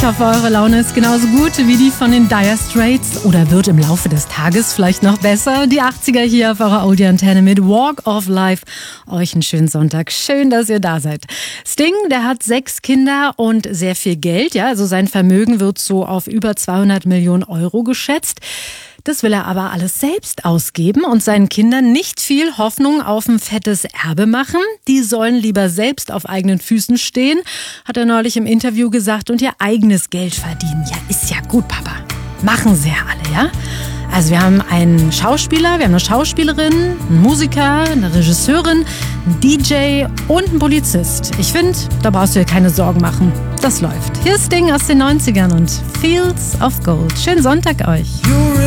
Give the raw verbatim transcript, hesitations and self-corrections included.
Ich hoffe, eure Laune ist genauso gut wie die von den Dire Straits oder wird im Laufe des Tages vielleicht noch besser. Die achtziger hier auf eurer Audi-Antenne mit Walk of Life. Euch einen schönen Sonntag. Schön, dass ihr da seid. Sting, der hat sechs Kinder und sehr viel Geld. Ja, also sein Vermögen wird so auf über zweihundert Millionen Euro geschätzt. Das will er aber alles selbst ausgeben und seinen Kindern nicht viel Hoffnung auf ein fettes Erbe machen. Die sollen lieber selbst auf eigenen Füßen stehen, hat er neulich im Interview gesagt, und ihr eigenes Geld verdienen. Ja, ist ja gut, Papa. Machen sie ja alle, ja? Also wir haben einen Schauspieler, wir haben eine Schauspielerin, einen Musiker, eine Regisseurin, einen D J und einen Polizist. Ich finde, da brauchst du dir keine Sorgen machen. Das läuft. Hier ist Ding aus den neunzigern und Fields of Gold. Schönen Sonntag euch.